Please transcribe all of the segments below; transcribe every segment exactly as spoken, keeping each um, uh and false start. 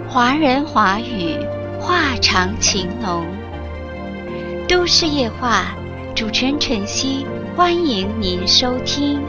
华人华语，话长情浓。都市夜话，主持人晨曦，欢迎您收听。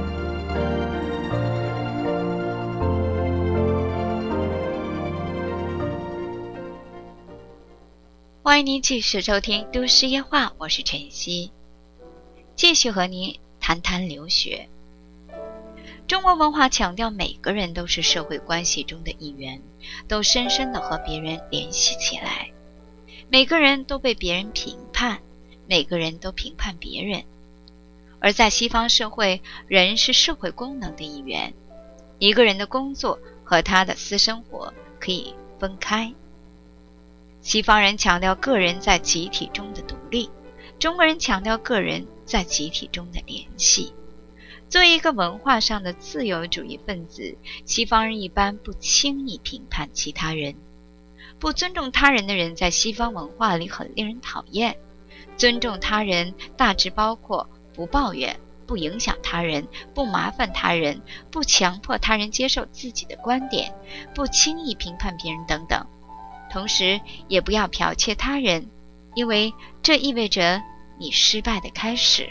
欢迎您继续收听《都市夜话》，我是晨曦，继续和您谈谈留学。中国文化强调每个人都是社会关系中的一员，都深深地和别人联系起来。每个人都被别人评判，每个人都评判别人。而在西方社会，人是社会功能的一员，一个人的工作和他的私生活可以分开。西方人强调个人在集体中的独立，中国人强调个人在集体中的联系。作为一个文化上的自由主义分子，西方人一般不轻易评判其他人。不尊重他人的人在西方文化里很令人讨厌。尊重他人大致包括不抱怨、不影响他人、不麻烦他人、不强迫他人接受自己的观点、不轻易评判别人等等。同时也不要剽窃他人，因为这意味着你失败的开始。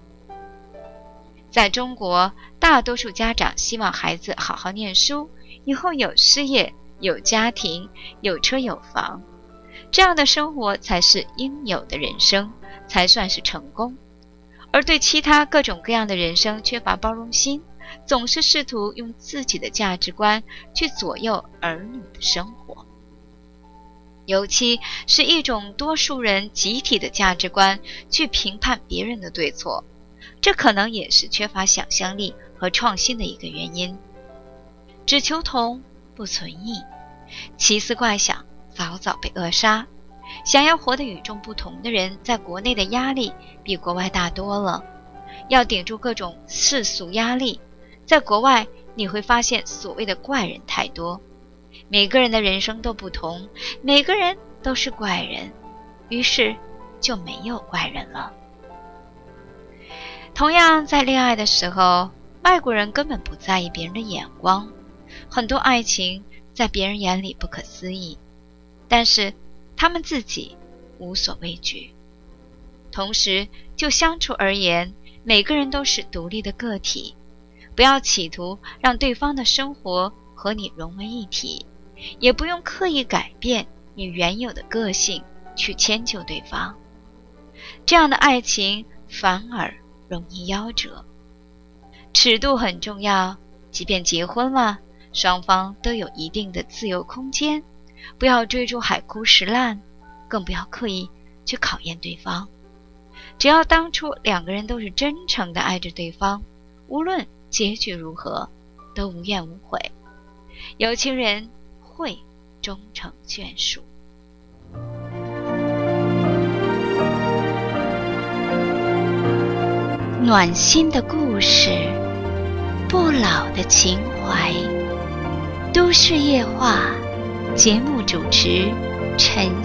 在中国，大多数家长希望孩子好好念书，以后有事业、有家庭、有车有房，这样的生活才是应有的人生，才算是成功。而对其他各种各样的人生缺乏包容心，总是试图用自己的价值观去左右儿女的生活。尤其是一种多数人集体的价值观去评判别人的对错，这可能也是缺乏想象力和创新的一个原因。只求同不存异，奇思怪想早早被扼杀。想要活得与众不同的人，在国内的压力比国外大多了。要顶住各种世俗压力，在国外你会发现所谓的怪人太多。每个人的人生都不同，每个人都是怪人，于是就没有怪人了。同样在恋爱的时候，外国人根本不在意别人的眼光，很多爱情在别人眼里不可思议，但是他们自己无所畏惧。同时就相处而言，每个人都是独立的个体，不要企图让对方的生活和你融为一体，也不用刻意改变你原有的个性去迁就对方，这样的爱情反而容易夭折。尺度很重要，即便结婚了，双方都有一定的自由空间，不要追逐海枯石烂，更不要刻意去考验对方。只要当初两个人都是真诚地爱着对方，无论结局如何，都无怨无悔，有情人会终成眷属。暖心的故事，不老的情怀。都市夜话，节目主持陈